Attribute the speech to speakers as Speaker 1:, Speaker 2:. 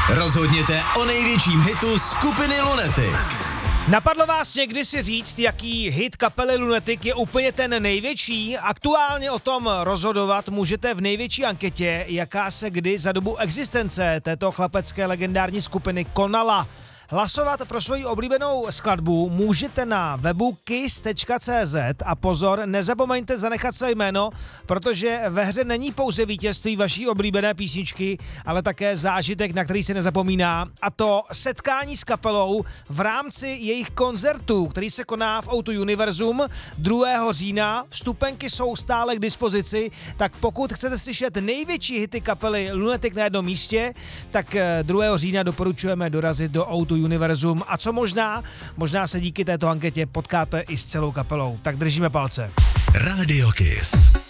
Speaker 1: Rozhodněte o největším hitu skupiny Lunatic.
Speaker 2: Napadlo vás někdy si říct, jaký hit kapely Lunatic je úplně ten největší? Aktuálně o tom rozhodovat můžete v největší anketě, jaká se kdy za dobu existence této chlapecké legendární skupiny konala. Hlasovat pro svoji oblíbenou skladbu můžete na webu kiss.cz a pozor, nezapomeňte zanechat své jméno, protože ve hře není pouze vítězství vaší oblíbené písničky, ale také zážitek, na který se nezapomíná, a to setkání s kapelou v rámci jejich koncertu, který se koná v O2 Univerzum 2. října. Vstupenky jsou stále k dispozici, tak pokud chcete slyšet největší hity kapely Lunatic na jednom místě, tak 2. října doporučujeme dorazit do O2 Univerzum a co možná se díky této anketě potkáte i s celou kapelou. Tak držíme palce.
Speaker 1: Radio Kiss.